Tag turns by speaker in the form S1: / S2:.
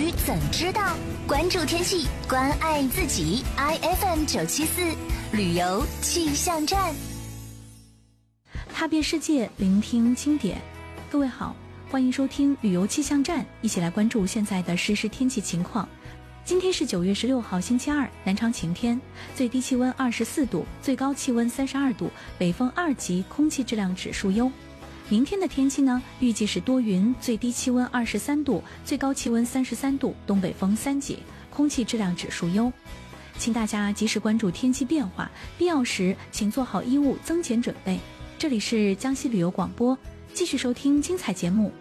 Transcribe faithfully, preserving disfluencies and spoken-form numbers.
S1: 鱼怎知道？关注天气，关爱自己。I F M 九七四旅游气象站，
S2: 踏遍世界，聆听经典。各位好，欢迎收听旅游气象站，一起来关注现在的实时天气情况。今天是九月十六号星期二，南昌晴天，最低气温二十四度，最高气温三十二度，北风二级，空气质量指数优。明天的天气呢，预计是多云，最低气温二十三度，最高气温三十三度，东北风三级，空气质量指数优。请大家及时关注天气变化，必要时请做好衣物增减准备。这里是江西旅游广播，继续收听精彩节目，